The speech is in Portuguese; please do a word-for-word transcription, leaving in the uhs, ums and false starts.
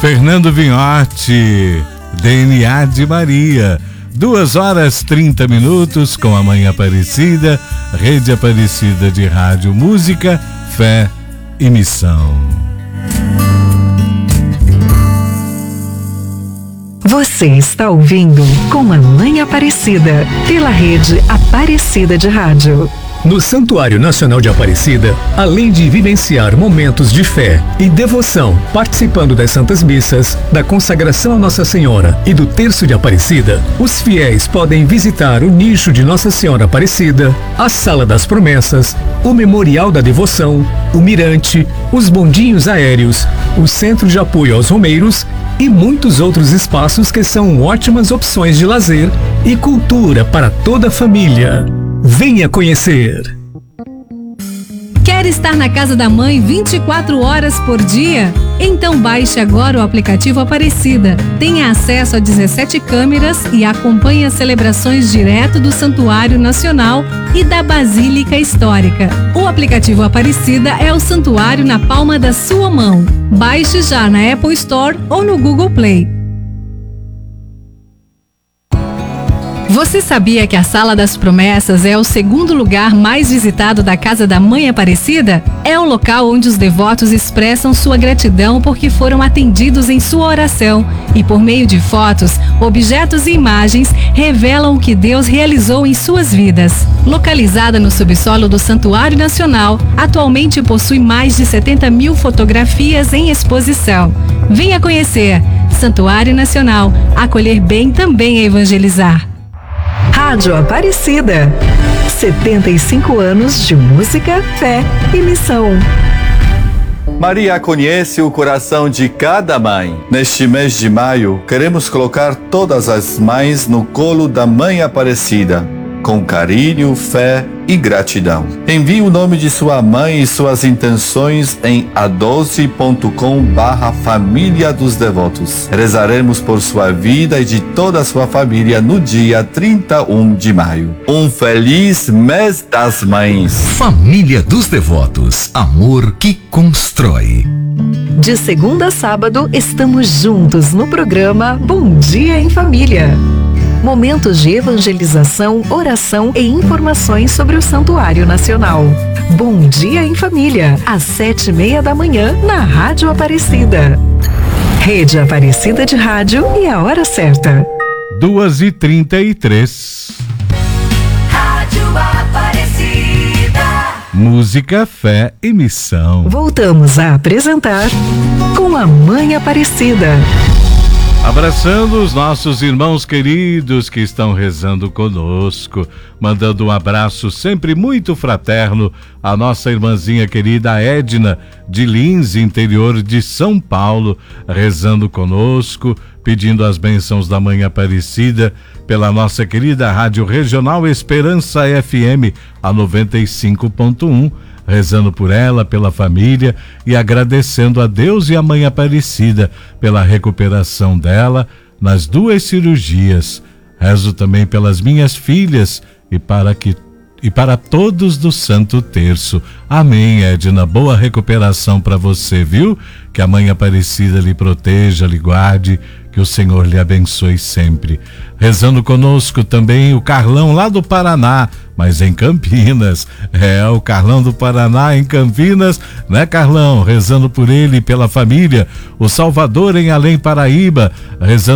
Fernando Vinhotti, D N A de Maria. Duas horas trinta minutos com a Mãe Aparecida, Rede Aparecida de Rádio, Música, Fé e Missão. Você está ouvindo Com a Mãe Aparecida, pela Rede Aparecida de Rádio. No Santuário Nacional de Aparecida, além de vivenciar momentos de fé e devoção, participando das Santas Missas, da consagração a Nossa Senhora e do Terço de Aparecida, os fiéis podem visitar o nicho de Nossa Senhora Aparecida, a Sala das Promessas, o Memorial da Devoção, o Mirante, os bondinhos aéreos, o Centro de Apoio aos Romeiros e muitos outros espaços que são ótimas opções de lazer e cultura para toda a família. Venha conhecer! Quer estar na casa da mãe vinte e quatro horas por dia? Então baixe agora o aplicativo Aparecida. Tenha acesso a dezessete câmeras e acompanhe as celebrações direto do Santuário Nacional e da Basílica Histórica. O aplicativo Aparecida é o santuário na palma da sua mão. Baixe já na Apple Store ou no Google Play. Você sabia que a Sala das Promessas é o segundo lugar mais visitado da Casa da Mãe Aparecida? É o local onde os devotos expressam sua gratidão porque foram atendidos em sua oração e, por meio de fotos, objetos e imagens, revelam o que Deus realizou em suas vidas. Localizada no subsolo do Santuário Nacional, atualmente possui mais de setenta mil fotografias em exposição. Venha conhecer! Santuário Nacional, acolher bem também é evangelizar. Rádio Aparecida. setenta e cinco anos de música, fé e missão. Maria conhece o coração de cada mãe. Neste mês de maio, queremos colocar todas as mães no colo da Mãe Aparecida, com carinho, fé e gratidão. Envie o nome de sua mãe e suas intenções em a doze ponto com barra família dos devotos. Rezaremos por sua vida e de toda a sua família no dia trinta e um de maio. Um feliz mês das mães. Família dos Devotos, amor que constrói. De segunda a sábado, estamos juntos no programa Bom Dia em Família. Momentos de evangelização, oração e informações sobre o Santuário Nacional. Bom Dia em Família, às sete e meia da manhã, na Rádio Aparecida. Rede Aparecida de Rádio e a hora certa. Duas e trinta e três. Rádio Aparecida. Música, fé e missão. Voltamos a apresentar Com a Mãe Aparecida. Abraçando os nossos irmãos queridos que estão rezando conosco, mandando um abraço sempre muito fraterno à nossa irmãzinha querida Edna, de Lins, interior de São Paulo, rezando conosco, pedindo as bênçãos da Mãe Aparecida pela nossa querida Rádio Regional Esperança F M, a noventa e cinco ponto um, rezando por ela, pela família e agradecendo a Deus e a Mãe Aparecida pela recuperação dela nas duas cirurgias. Rezo também pelas minhas filhas e para que e para todos do Santo Terço. Amém, Edna. Boa recuperação para você, viu? Que a Mãe Aparecida lhe proteja, lhe guarde, que o Senhor lhe abençoe sempre. Rezando conosco também o Carlão lá do Paraná, mas em Campinas. É, o Carlão do Paraná em Campinas, né, Carlão? Rezando por ele e pela família. O Salvador em Além Paraíba, rezando